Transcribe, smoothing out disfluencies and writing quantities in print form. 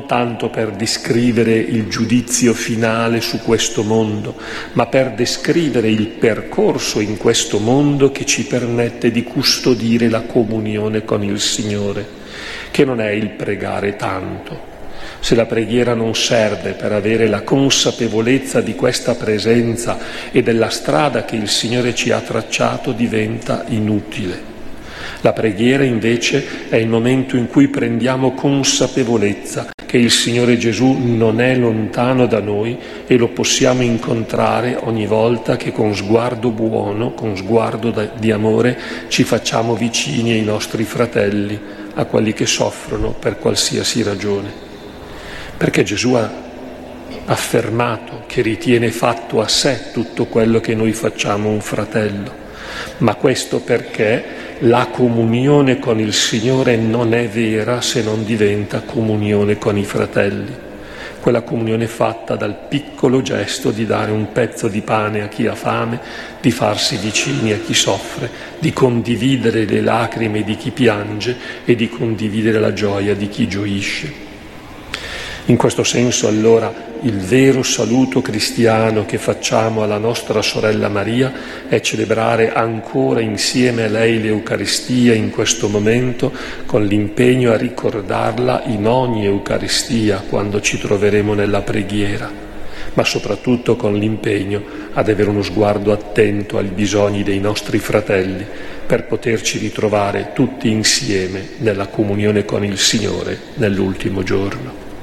non tanto per descrivere il giudizio finale su questo mondo, ma per descrivere il percorso in questo mondo che ci permette di custodire la comunione con il Signore, che non è il pregare tanto. Se la preghiera non serve per avere la consapevolezza di questa presenza e della strada che il Signore ci ha tracciato, diventa inutile. La preghiera invece è il momento in cui prendiamo consapevolezza che il Signore Gesù non è lontano da noi e lo possiamo incontrare ogni volta che con sguardo buono, con sguardo di amore, ci facciamo vicini ai nostri fratelli, a quelli che soffrono per qualsiasi ragione. Perché Gesù ha affermato che ritiene fatto a sé tutto quello che noi facciamo a un fratello, ma questo perché la comunione con il Signore non è vera se non diventa comunione con i fratelli. Quella comunione fatta dal piccolo gesto di dare un pezzo di pane a chi ha fame, di farsi vicini a chi soffre, di condividere le lacrime di chi piange e di condividere la gioia di chi gioisce. In questo senso, allora, il vero saluto cristiano che facciamo alla nostra sorella Maria è celebrare ancora insieme a lei l'Eucaristia in questo momento, con l'impegno a ricordarla in ogni Eucaristia quando ci troveremo nella preghiera, ma soprattutto con l'impegno ad avere uno sguardo attento ai bisogni dei nostri fratelli per poterci ritrovare tutti insieme nella comunione con il Signore nell'ultimo giorno.